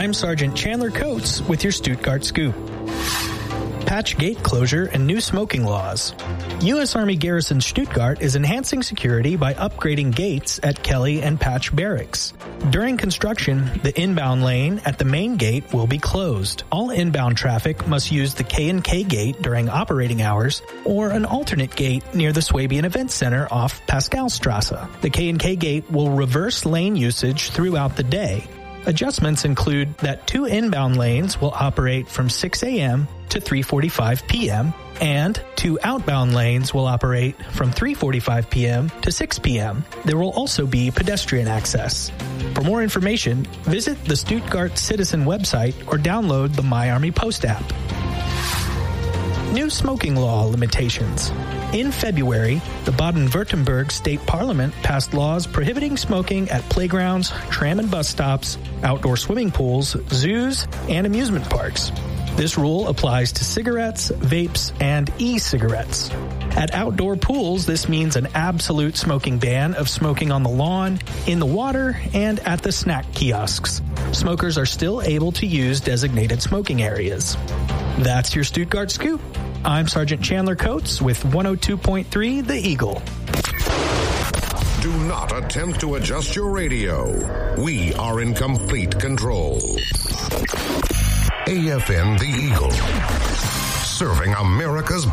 I'm Sergeant Chandler Coates with your Stuttgart Scoop. Patch gate closure and new smoking laws. U.S. Army Garrison Stuttgart is enhancing security by upgrading gates at Kelly and Patch Barracks. During construction, the inbound lane at the main gate will be closed. All inbound traffic must use the K&K gate during operating hours or an alternate gate near the Swabian Event Center off Pascalstrasse. The K&K gate will reverse lane usage throughout the day. Adjustments include that 2 inbound lanes will operate from 6 a.m. to 3:45 p.m. and 2 outbound lanes will operate from 3:45 p.m. to 6 p.m. There will also be pedestrian access. For more information, visit the Stuttgart Citizen website or download the My Army Post app. New smoking law limitations. In February, the Baden-Württemberg State Parliament passed laws prohibiting smoking at playgrounds, tram and bus stops, outdoor swimming pools, zoos, and amusement parks. This rule applies to cigarettes, vapes, and e-cigarettes. At outdoor pools, this means an absolute smoking ban of smoking on the lawn, in the water, and at the snack kiosks. Smokers are still able to use designated smoking areas. That's your Stuttgart Scoop. I'm Sergeant Chandler Coates with 102.3 The Eagle. Do not attempt to adjust your radio. We are in complete control. AFN The Eagle. Serving America's